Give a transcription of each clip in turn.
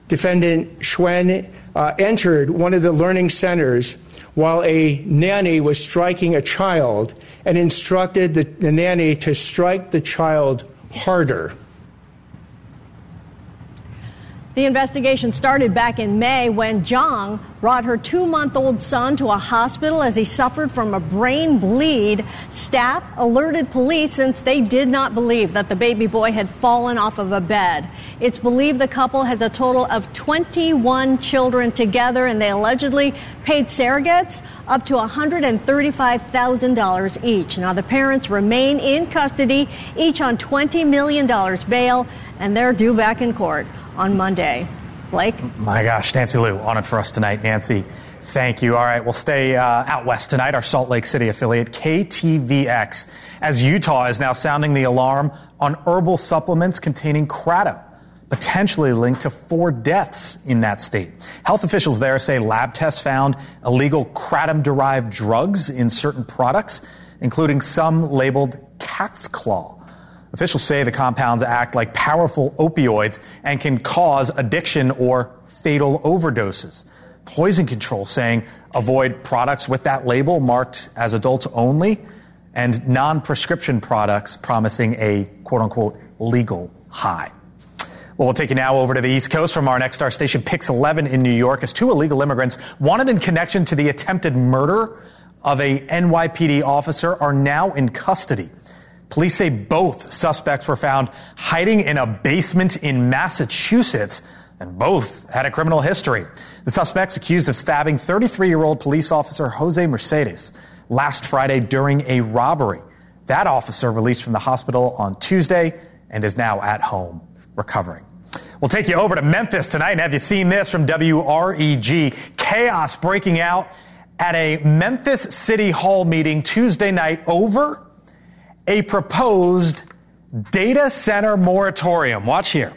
Defendant Schwen entered one of the learning centers while a nanny was striking a child and instructed the nanny to strike the child harder. The investigation started back in May when Zhang brought her 2-month-old son to a hospital as he suffered from a brain bleed. Staff alerted police since they did not believe that the baby boy had fallen off of a bed. It's believed the couple has a total of 21 children together, and they allegedly paid surrogates up to $135,000 each. Now, the parents remain in custody, each on $20 million bail, and they're due back in court on Monday. Blake? My gosh, Nancy Liu on it for us tonight. Nancy, thank you. All right, we'll stay out west tonight. Our Salt Lake City affiliate, KTVX, as Utah is now sounding the alarm on herbal supplements containing kratom, potentially linked to 4 deaths in that state. Health officials there say lab tests found illegal kratom-derived drugs in certain products, including some labeled cat's claw. Officials say the compounds act like powerful opioids and can cause addiction or fatal overdoses. Poison Control saying avoid products with that label marked as adults only, and non-prescription products promising a quote-unquote legal high. Well, we'll take you now over to the East Coast from our next star station, Pix 11 in New York, as 2 illegal immigrants wanted in connection to the attempted murder of a NYPD officer are now in custody. Police say both suspects were found hiding in a basement in Massachusetts, and both had a criminal history. The suspects accused of stabbing 33-year-old police officer Jose Mercedes last Friday during a robbery. That officer released from the hospital on Tuesday and is now at home recovering. We'll take you over to Memphis tonight. And have you seen this from WREG? Chaos breaking out at a Memphis City Hall meeting Tuesday night over a proposed data center moratorium. Watch here.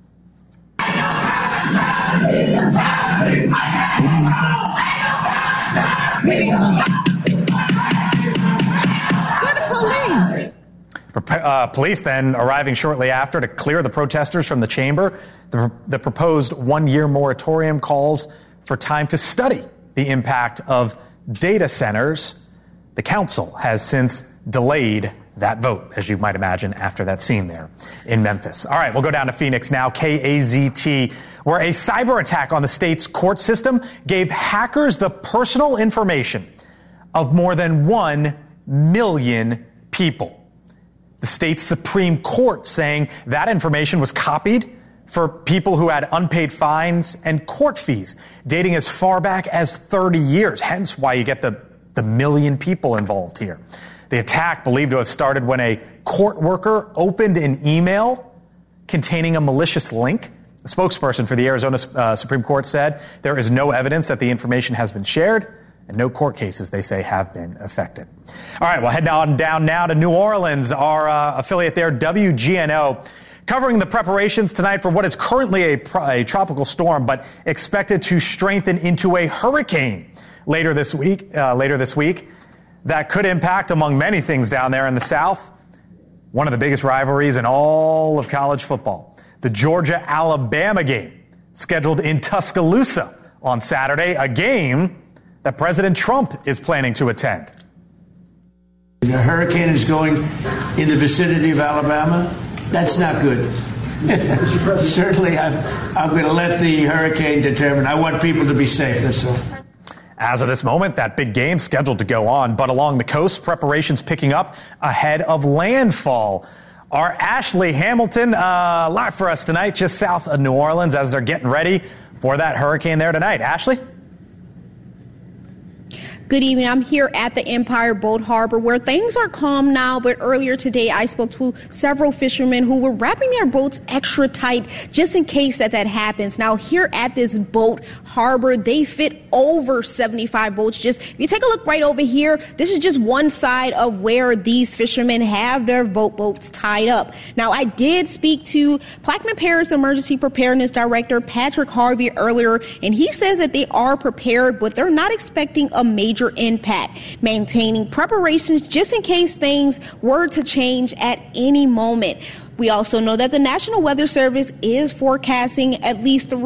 Police then arriving shortly after to clear the protesters from the chamber. The proposed 1-year moratorium calls for time to study the impact of data centers. The council has since delayed that vote, as you might imagine, after that scene there in Memphis. All right, we'll go down to Phoenix now, KAZT, where a cyber attack on the state's court system gave hackers the personal information of more than 1 million people. The state's Supreme Court saying that information was copied for people who had unpaid fines and court fees dating as far back as 30 years, hence why you get the million people involved here. The attack believed to have started when a court worker opened an email containing a malicious link. A spokesperson for the Arizona Supreme Court said there is no evidence that the information has been shared and no court cases, they say, have been affected. All right, we'll head on down now to New Orleans. Our affiliate there, WGNO, covering the preparations tonight for what is currently a tropical storm, but expected to strengthen into a hurricane later this week. That could impact, among many things down there in the South, one of the biggest rivalries in all of college football, the Georgia-Alabama game, scheduled in Tuscaloosa on Saturday, a game that President Trump is planning to attend. The hurricane is going in the vicinity of Alabama. That's not good. Certainly, I'm going to let the hurricane determine. I want people to be safe, that's all. As of this moment, that big game scheduled to go on, but along the coast, preparations picking up ahead of landfall. Our Ashley Hamilton live for us tonight, just south of New Orleans, as they're getting ready for that hurricane there tonight. Ashley? Good evening. I'm here at the Empire Boat Harbor where things are calm now, but earlier today I spoke to several fishermen who were wrapping their boats extra tight just in case that happens. Now here at this boat harbor, they fit over 75 boats. Just if you take a look right over here, this is just one side of where these fishermen have their boats tied up. Now I did speak to Plaquemine Parish Emergency Preparedness Director Patrick Harvey earlier, and he says that they are prepared, but they're not expecting a major impact, maintaining preparations just in case things were to change at any moment. We also know that the National Weather Service is forecasting at least